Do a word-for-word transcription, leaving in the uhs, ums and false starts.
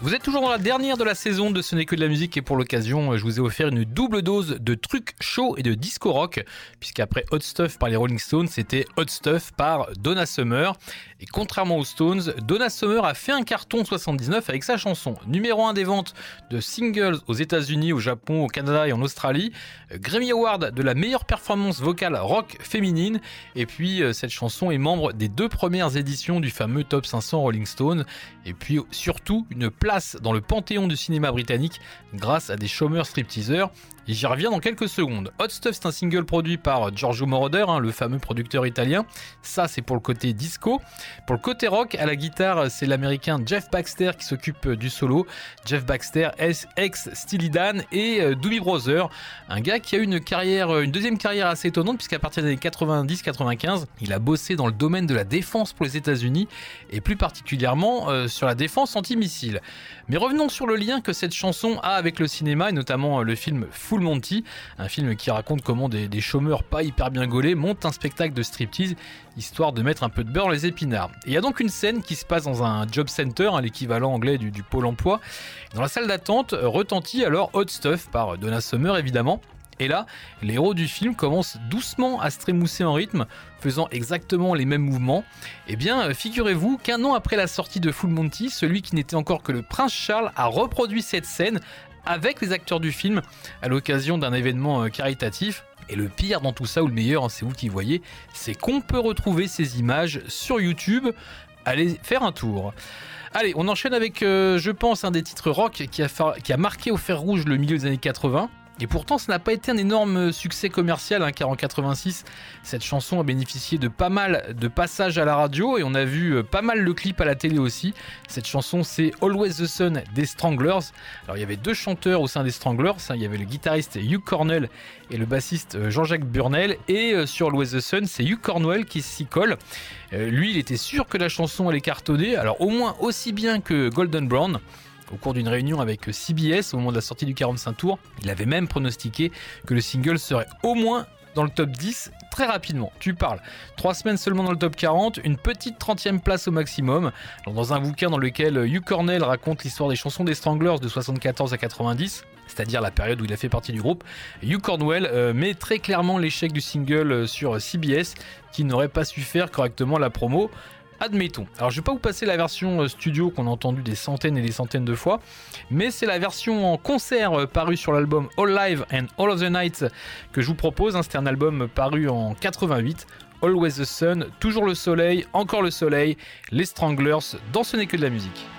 Vous êtes toujours dans la dernière de la saison de Ce n'est que de la musique et pour l'occasion, je vous ai offert une double dose de trucs chauds et de disco rock, puisqu'après Hot Stuff par les Rolling Stones, c'était Hot Stuff par Donna Summer. Et contrairement aux Stones, Donna Summer a fait un carton en soixante-dix-neuf avec sa chanson numéro un des ventes de singles aux États-Unis, au Japon, au Canada et en Australie, Grammy Award de la meilleure performance vocale rock féminine, et puis cette chanson est membre des deux premières éditions du fameux Top cinq cents Rolling Stones, et puis surtout une place dans le panthéon du cinéma britannique grâce à des chômeurs stripteaseurs. Et j'y reviens dans quelques secondes. Hot Stuff, c'est un single produit par Giorgio Moroder, hein, le fameux producteur italien. Ça, c'est pour le côté disco. Pour le côté rock, à la guitare, c'est l'américain Jeff Baxter qui s'occupe du solo. Jeff Baxter, ex Steely Dan et euh, Doobie Brothers. Un gars qui a eu une carrière, une deuxième carrière assez étonnante, puisqu'à partir des années quatre-vingt-dix quatre-vingt-quinze, il a bossé dans le domaine de la défense pour les États-Unis et plus particulièrement euh, sur la défense antimissile. Mais revenons sur le lien que cette chanson a avec le cinéma et notamment euh, le film Full Monty, un film qui raconte comment des, des chômeurs pas hyper bien gaulés montent un spectacle de striptease histoire de mettre un peu de beurre dans les épinards. Et il y a donc une scène qui se passe dans un job center, hein, l'équivalent anglais du, du pôle emploi. Dans la salle d'attente retentit alors Hot Stuff par Donna Summer évidemment. Et là, les héros du film commencent doucement à se trémousser en rythme, faisant exactement les mêmes mouvements. Eh bien, figurez-vous qu'un an après la sortie de Full Monty, celui qui n'était encore que le prince Charles a reproduit cette scène avec les acteurs du film à l'occasion d'un événement caritatif. Et le pire dans tout ça, ou le meilleur, hein, c'est vous qui voyez, c'est qu'on peut retrouver ces images sur YouTube. Allez faire un tour. Allez, on enchaîne avec, euh, je pense, un des titres rock qui a, fa- qui a marqué au fer rouge le milieu des années quatre-vingts. Et pourtant, ça n'a pas été un énorme succès commercial, hein, car en quatre-vingt-six, cette chanson a bénéficié de pas mal de passages à la radio et on a vu pas mal le clip à la télé aussi. Cette chanson, c'est Always the Sun des Stranglers. Alors, il y avait deux chanteurs au sein des Stranglers, hein, il y avait le guitariste Hugh Cornell et le bassiste Jean-Jacques Burnel. Et euh, sur Always the Sun, c'est Hugh Cornell qui s'y colle. Euh, lui, il était sûr que la chanson allait cartonner, alors au moins aussi bien que Golden Brown. Au cours d'une réunion avec C B S au moment de la sortie du quarante-cinq tours, il avait même pronostiqué que le single serait au moins dans le top dix très rapidement. Tu parles. Trois semaines seulement dans le top quarante, une petite trentième place au maximum. Alors, dans un bouquin dans lequel Hugh Cornell raconte l'histoire des chansons des Stranglers de soixante-quatorze à quatre-vingt-dix, c'est-à-dire la période où il a fait partie du groupe, Hugh Cornell euh, met très clairement l'échec du single sur C B S qui n'aurait pas su faire correctement la promo. Admettons. Alors je vais pas vous passer la version studio qu'on a entendue des centaines et des centaines de fois, mais c'est la version en concert parue sur l'album All Live and All of the Night que je vous propose. C'était un album paru en quatre-vingt-huit. Always the Sun, toujours le soleil, encore le soleil, les Stranglers, dans Ce n'est que de la musique.